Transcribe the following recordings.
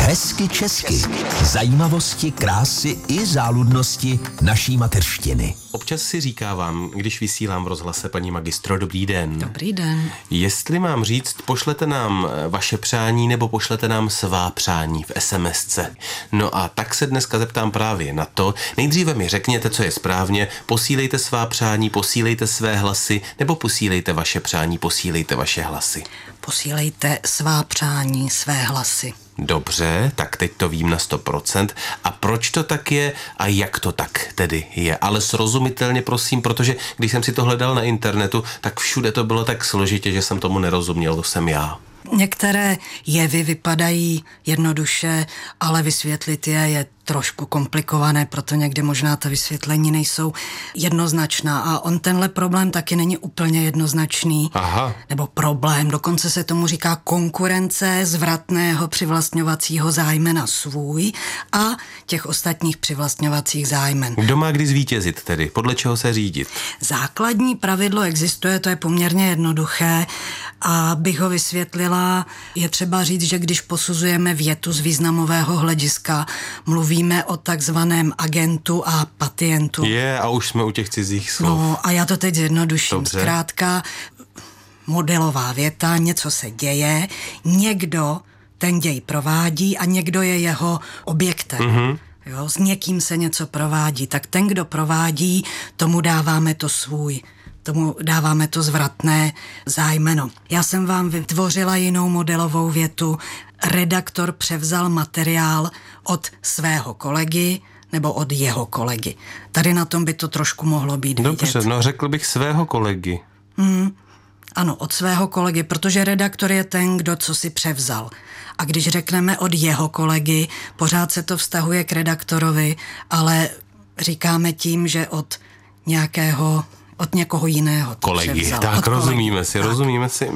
Hezky česky. Zajímavosti, krásy i záludnosti naší mateřštiny. Občas si říkávám, když vysílám v rozhlase, paní magistro, dobrý den. Dobrý den. Jestli mám říct, pošlete nám vaše přání nebo pošlete nám svá přání v SMSce. No a tak se dneska zeptám právě na to. Nejdříve mi řekněte, co je správně. Posílejte svá přání, posílejte své hlasy, nebo posílejte vaše přání, posílejte vaše hlasy. Posílejte svá přání, své hlasy. Dobře, tak teď to vím na 100%. A proč to tak je a jak to tak tedy je? Ale srozumitelně prosím, protože když jsem si to hledal na internetu, tak všude to bylo tak složitě, že jsem tomu nerozuměl, to jsem já. Některé jevy vypadají jednoduše, ale vysvětlit je trošku komplikované, proto někdy možná ta vysvětlení nejsou jednoznačná a on tenhle problém taky není úplně jednoznačný. Aha. Nebo problém, dokonce se tomu říká konkurence zvratného přivlastňovacího zájmena svůj a těch ostatních přivlastňovacích zájmen. Kdo má kdy zvítězit tedy? Podle čeho se řídit? Základní pravidlo existuje, to je poměrně jednoduché a bych ho vysvětlila, je třeba říct, že když posuzujeme větu z významového hlediska, mluvíme o takzvaném agentu a patientu. A už jsme u těch cizích slov. No a já to teď zjednoduším. Dobře. Zkrátka modelová věta, něco se děje, někdo ten děj provádí a někdo je jeho objektem. Mm-hmm. Jo, s někým se něco provádí, tak ten, kdo provádí, tomu dáváme to svůj. Tomu dáváme to zvratné zájmeno. Já jsem vám vytvořila jinou modelovou větu. Redaktor převzal materiál od svého kolegy nebo od jeho kolegy. Tady na tom by to trošku mohlo být vidět. Dobře, no řekl bych svého kolegy. Ano, od svého kolegy, protože redaktor je ten, kdo co si převzal. A když řekneme od jeho kolegy, pořád se to vztahuje k redaktorovi, ale říkáme tím, že od někoho jiného to kolegy, převzal. tak rozumíme si, tak. rozumíme si.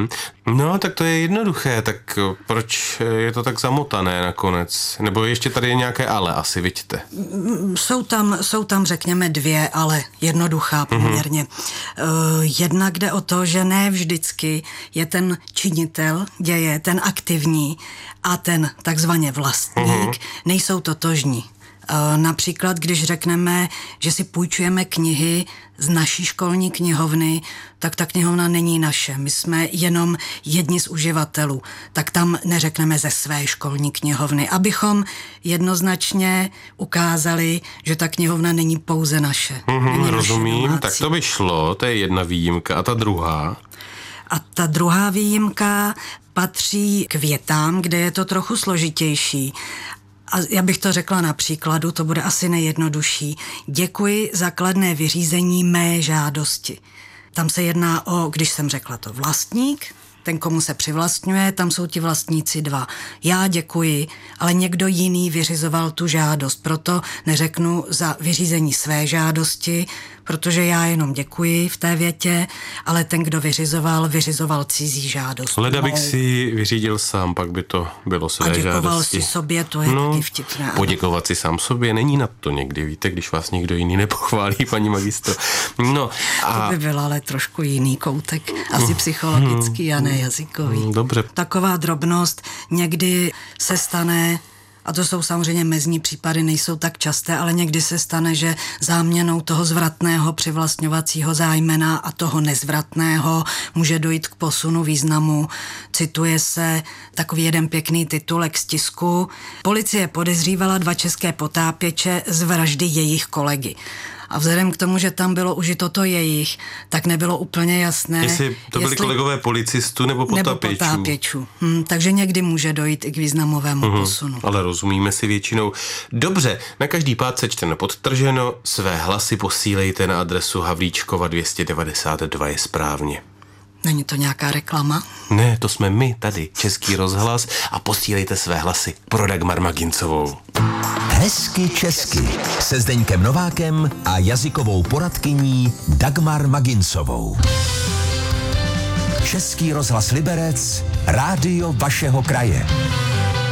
No, tak to je jednoduché, tak proč je to tak zamotané nakonec? Nebo ještě tady je nějaké ale, asi vidíte. Jsou tam, řekněme, dvě, ale jednoduchá poměrně. Jednak jde o to, že ne vždycky je ten činitel děje, ten aktivní a ten takzvaně vlastník nejsou totožní. Například, když řekneme, že si půjčujeme knihy z naší školní knihovny, tak ta knihovna není naše. My jsme jenom jedni z uživatelů. Tak tam neřekneme ze své školní knihovny, abychom jednoznačně ukázali, že ta knihovna není pouze naše. Rozumím, tak to by šlo, to je jedna výjimka. A ta druhá? A ta druhá výjimka patří k větám, kde je to trochu složitější. A já bych to řekla na příkladu, to bude asi nejjednodušší. Děkuji za kladné vyřízení mé žádosti. Tam se jedná o, když jsem řekla to vlastník, ten, komu se přivlastňuje, tam jsou ti vlastníci dva. Já děkuji, ale někdo jiný vyřizoval tu žádost, proto neřeknu za vyřízení své žádosti, protože já jenom děkuji v té větě, ale ten, kdo vyřizoval cizí žádost. Leda bych si vyřídil sám, pak by to bylo své žádosti. A děkoval si sobě, to je taky vtipné. Poděkovat si sám sobě není na to někdy, víte, když vás někdo jiný nepochválí, paní magistro. No, to by byl ale trošku jiný koutek, asi psychologický a ne jazykový. Dobře. Taková drobnost někdy se stane, a to jsou samozřejmě mezní případy, nejsou tak časté, ale někdy se stane, že záměnou toho zvratného přivlastňovacího zájmena a toho nezvratného může dojít k posunu významu. Cituje se takový jeden pěkný titulek z tisku. Policie podezřívala 2 české potápěče z vraždy jejich kolegy. A vzhledem k tomu, že tam bylo užito to jejich, tak nebylo úplně jasné, jestli to byli kolegové policistů nebo potápěčů. Takže někdy může dojít i k významovému posunu. Ale rozumíme si většinou. Dobře, na každý pád sečteno podtrženo, své hlasy posílejte na adresu Havlíčkova 292 je správně. Není to nějaká reklama? Ne, to jsme my tady, Český rozhlas, a posílejte své hlasy pro Dagmar Magincovou. Hezky česky se Zdeňkem Novákem a jazykovou poradkyní Dagmar Magincovou. Český rozhlas Liberec, rádio vašeho kraje.